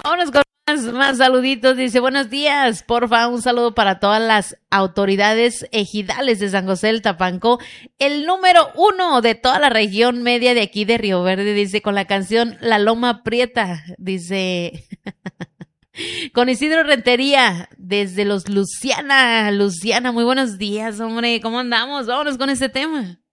Vámonos con más saluditos. Dice, buenos días, porfa, un saludo para todas las autoridades ejidales de San José del Tapanco, el número 1 de toda la región media de aquí de Río Verde, dice, con la canción La Loma Prieta, dice, con Isidro Rentería, desde los Luciana, muy buenos días, hombre, ¿cómo andamos? Vámonos con ese tema.